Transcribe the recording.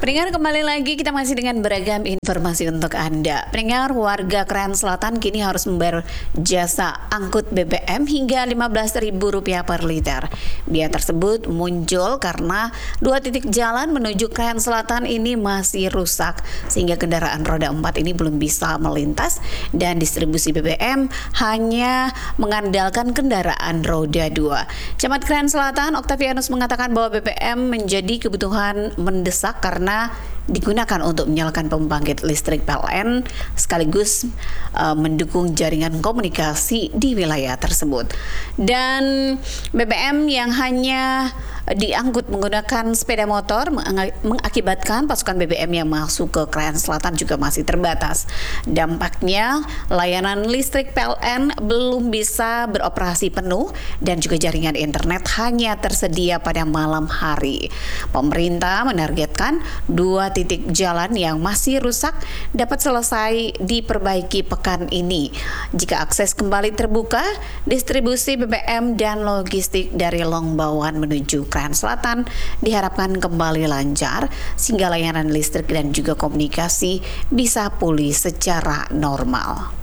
Pendengar, kembali lagi kita masih dengan beragam informasi untuk Anda. Pendengar, warga Krayan Selatan kini harus membayar jasa angkut BBM hingga Rp15.000 per liter. Biaya tersebut muncul karena dua titik jalan menuju Krayan Selatan ini masih rusak sehingga kendaraan roda 4 ini belum bisa melintas dan distribusi BBM hanya mengandalkan kendaraan roda 2. Camat Krayan Selatan Octavianus mengatakan bahwa BBM menjadi kebutuhan mendesak karena digunakan untuk menyalakan pembangkit listrik PLN sekaligus mendukung jaringan komunikasi di wilayah tersebut. Dan BBM yang hanya diangkut menggunakan sepeda motor mengakibatkan pasokan BBM yang masuk ke Krayan Selatan juga masih terbatas. Dampaknya layanan listrik PLN belum bisa beroperasi penuh dan juga jaringan internet hanya tersedia pada malam hari. Pemerintah menargetkan dua titik jalan yang masih rusak dapat selesai diperbaiki pekan ini. Jika akses kembali terbuka, distribusi BBM dan logistik dari Longbawan menuju Krayan Selatan diharapkan kembali lancar sehingga layanan listrik dan juga komunikasi bisa pulih secara normal.